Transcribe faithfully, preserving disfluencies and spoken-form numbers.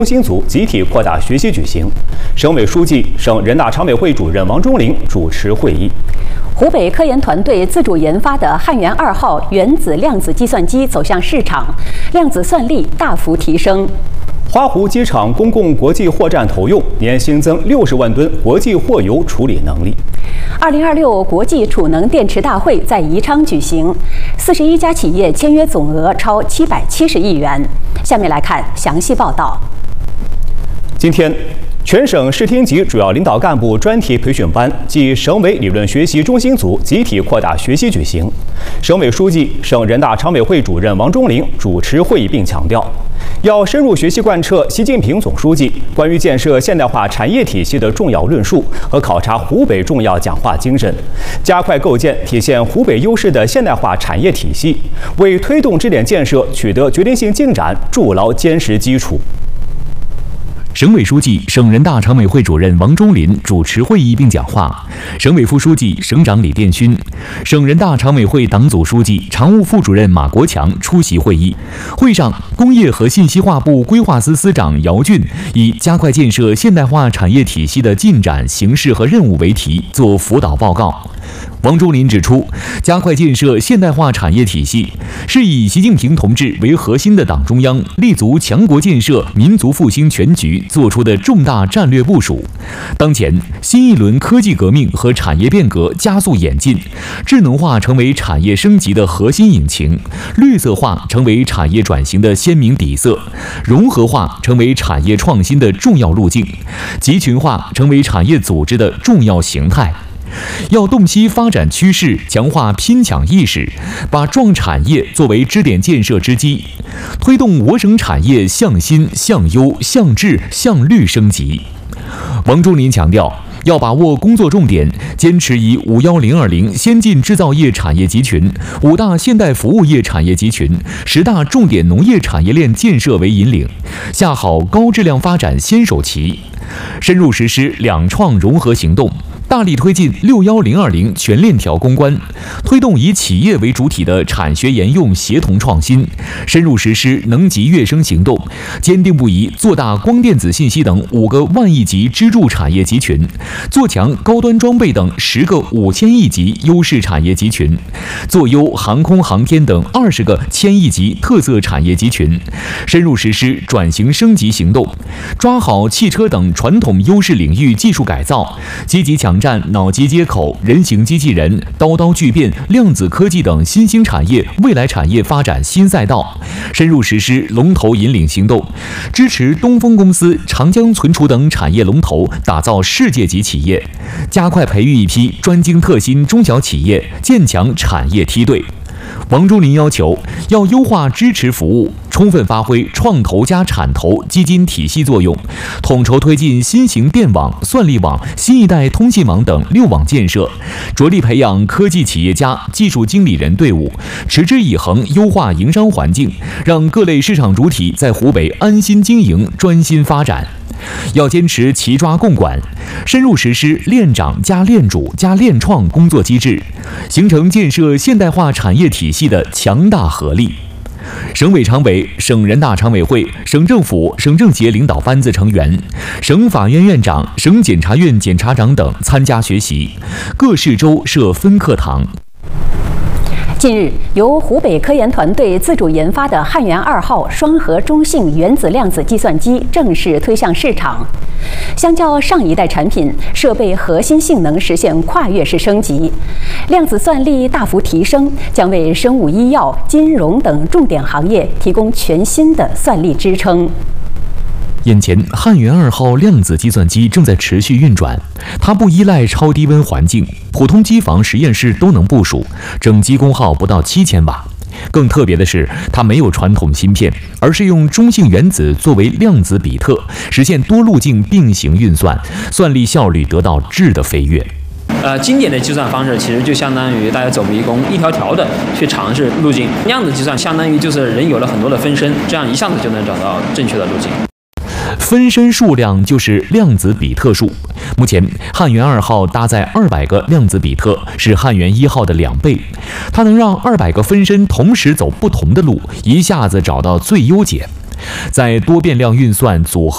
中心组集体扩大学习举行，省委书记、省人大常委会主任王忠林主持会议。 湖北科研团队自主研发的汉源二号原子量子计算机走向市场，量子算力大幅提升。 花湖机场公共国际货站投用，年新增六十万吨国际货油处理能力。 二零二六国际储能电池大会在宜昌举行，四十一家企业签约总额超七百七十亿元。下面来看详细报道。 今天，全省市厅级主要领导干部专题培训班暨省委理论学习中心组集体扩大学习举行。省委书记、省人大常委会主任王忠林主持会议并强调，要深入学习贯彻习近平总书记关于建设现代化产业体系的重要论述和考察湖北重要讲话精神，加快构建体现湖北优势的现代化产业体系，为推动支点建设取得决定性进展筑牢坚实基础。 省委书记、省人大常委会主任王忠林主持会议并讲话，省委副书记、省长李殿勋，省人大常委会党组书记、常务副主任马国强出席会议。会上，工业和信息化部规划司司长姚俊以加快建设现代化产业体系的进展、形势和任务为题作辅导报告。王忠林指出，加快建设现代化产业体系是以习近平同志为核心的党中央立足强国建设、民族复兴全局做出的重大战略部署。当前，新一轮科技革命和产业变革加速演进，智能化成为产业升级的核心引擎，绿色化成为产业转型的鲜明底色，融合化成为产业创新的重要路径，集群化成为产业组织的重要形态。要洞悉发展趋势，强化拼抢意识，把壮产业作为支点建设之基，推动我省产业向新、向优、向智、向绿升级。王忠林强调，要把握工作重点，坚持以五幺零二零先进制造业产业集群、五大现代服务业产业集群、十大重点农业产业链建设为引领，下好高质量发展先手棋，深入实施两创融合行动，大力推进六幺零二零全链条攻关，推动以企业为主体的产学研用协同创新，深入实施能级跃升行动，坚定不移做大光电子信息等五个万亿级支柱产业集群，做强高端装备等十个五千亿级优势产业集群，做优航空航天等二十个千亿级特色产业集群，深入实施转型升级行动，抓好汽车等传统优势领域技术改造，积极抢占脑机接口、人形机器人、刀刀巨变、量子科技等新兴产业、未来产业发展新赛道，深入实施龙头引领行动，支持东风公司、长江存储等产业龙头打造世界级企业，加快培育一批专精特新中小企业，建强产业梯队。王忠林要求，要优化支持服务，充分发挥创投加产投基金体系作用，统筹推进新型电网、算力网、新一代通信网等六网建设，着力培养科技企业家、技术经理人队伍，持之以恒优化营商环境，让各类市场主体在湖北安心经营、专心发展。要坚持齐抓共管，深入实施链长加链主加链创工作机制，形成建设现代化产业体系的强大合力。省委常委、省人大常委会、省政府、省政协领导班子成员、省法院院长、省检察院检察长等参加学习，各市州设分课堂。 近日，由湖北科研团队自主研发的汉源二号双核中性原子量子计算机正式推向市场。相较上一代产品，设备核心性能实现跨越式升级，量子算力大幅提升，将为生物医药、金融等重点行业提供全新的算力支撑。 眼前，汉源二号量子计算机正在持续运转，它不依赖超低温环境，普通机房、实验室都能部署，整机功耗不到七千瓦。更特别的是，它没有传统芯片，而是用中性原子作为量子比特，实现多路径并行运算，算力效率得到质的飞跃。 呃，经典的计算方式其实就相当于大家走迷宫，一条条的去尝试路径。量子计算相当于就是人有了很多的分身，这样一下子就能找到正确的路径。 分身数量就是量子比特数。目前，汉源二号搭载二百个量子比特，是汉源一号的两倍。它能让二百个分身同时走不同的路，一下子找到最优解。在多变量运算组合